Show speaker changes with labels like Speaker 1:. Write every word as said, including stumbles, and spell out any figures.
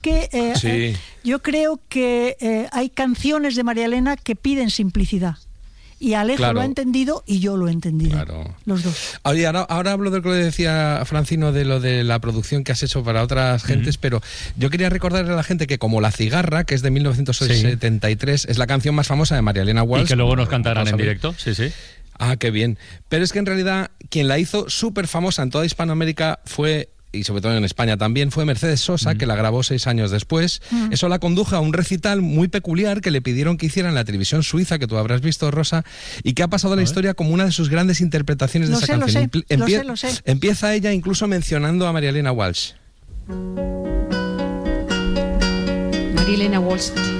Speaker 1: que eh,
Speaker 2: Sí.
Speaker 1: eh, yo creo que eh, hay canciones de María Elena que piden simplicidad. Y Alejo
Speaker 2: Claro.
Speaker 1: lo ha entendido y yo lo he entendido.
Speaker 2: Claro.
Speaker 1: Los dos.
Speaker 2: Oye, ahora, ahora hablo de lo que decía Francino, de lo de la producción que has hecho para otras gentes, mm. pero yo quería recordarle a la gente que como La Cigarra, que es de mil novecientos setenta y tres, sí. es la canción más famosa de María Elena Walsh.
Speaker 3: Y que luego nos cantarán en directo, sí, sí.
Speaker 2: Ah, qué bien. Pero es que en realidad quien la hizo súper famosa en toda Hispanoamérica fue, y sobre todo en España también, fue Mercedes Sosa, mm. que la grabó seis años después. Mm. Eso la condujo a un recital muy peculiar que le pidieron que hiciera en la televisión suiza, que tú habrás visto, Rosa, y que ha pasado a la historia como una de sus grandes interpretaciones
Speaker 1: lo
Speaker 2: de esa
Speaker 1: sé,
Speaker 2: canción.
Speaker 1: Lo sé,
Speaker 2: Empie-
Speaker 1: lo sé, lo sé.
Speaker 2: Empieza ella incluso mencionando a María Elena Walsh.
Speaker 4: María Elena Walsh